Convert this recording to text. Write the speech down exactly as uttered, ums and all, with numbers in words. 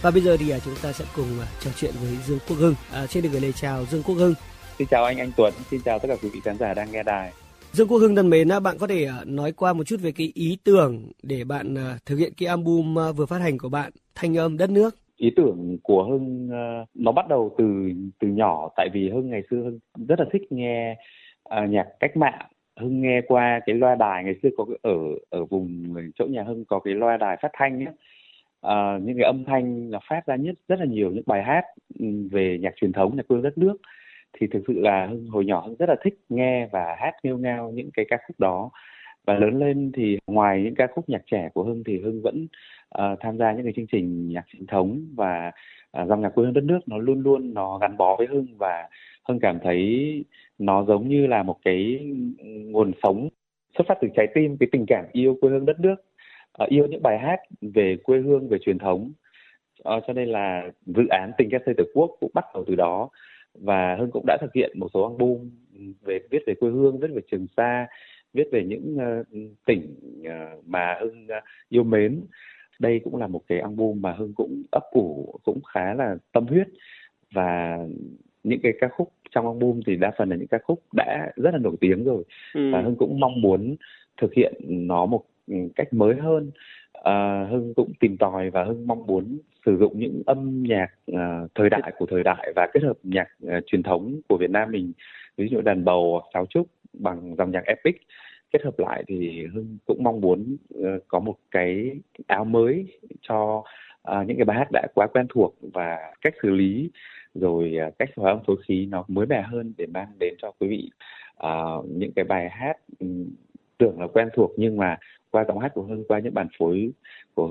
Và bây giờ thì chúng ta sẽ cùng trò chuyện với Dương Quốc Hưng. À, xin được gửi lời chào Dương Quốc Hưng. Xin chào anh Anh Tuấn, xin chào tất cả quý vị khán giả đang nghe đài. Dương Quốc Hưng thân mến, bạn có thể nói qua một chút về cái ý tưởng để bạn thực hiện cái album vừa phát hành của bạn, Thanh âm đất nước? Ý tưởng của Hưng nó bắt đầu từ từ nhỏ, tại vì Hưng ngày xưa Hưng rất là thích nghe uh, nhạc cách mạng. Hưng nghe qua cái loa đài, ngày xưa có ở ở vùng chỗ nhà Hưng có cái loa đài phát thanh ấy. Uh, những cái âm thanh nó phát ra nhất rất là nhiều những bài hát về nhạc truyền thống, nhạc quê hương đất nước. Thì thực sự là Hưng hồi nhỏ Hưng rất là thích nghe và hát nghêu ngao những cái ca khúc đó. Và lớn lên thì ngoài những ca khúc nhạc trẻ của Hưng thì Hưng vẫn uh, tham gia những cái chương trình nhạc truyền thống, và uh, dòng nhạc quê hương đất nước nó luôn luôn nó gắn bó với Hưng, và Hưng cảm thấy nó giống như là một cái nguồn sống xuất phát từ trái tim, cái tình cảm yêu quê hương đất nước, uh, yêu những bài hát về quê hương, về truyền thống. Uh, cho nên là dự án Tình ca xây tổ quốc cũng bắt đầu từ đó. Và Hưng cũng đã thực hiện một số album về viết về quê hương, viết về Trường Sa, viết về những uh, tỉnh uh, mà Hưng uh, yêu mến. Đây cũng là một cái album mà Hưng cũng ấp ủ, cũng khá là tâm huyết. Và những cái ca khúc trong album thì đa phần là những ca khúc đã rất là nổi tiếng rồi. Ừ. Và Hưng cũng mong muốn thực hiện nó một cách mới hơn. Uh, Hưng cũng tìm tòi và Hưng mong muốn sử dụng những âm nhạc uh, thời đại của thời đại và kết hợp nhạc uh, truyền thống của Việt Nam mình, ví dụ đàn bầu, sáo trúc bằng dòng nhạc epic kết hợp lại. Thì Hưng cũng mong muốn uh, có một cái áo mới cho uh, những cái bài hát đã quá quen thuộc, và cách xử lý rồi uh, cách hòa âm phối khí nó mới mẻ hơn để mang đến cho quý vị uh, những cái bài hát um, tưởng là quen thuộc, nhưng mà qua giọng hát của Hưng, qua những bản phối của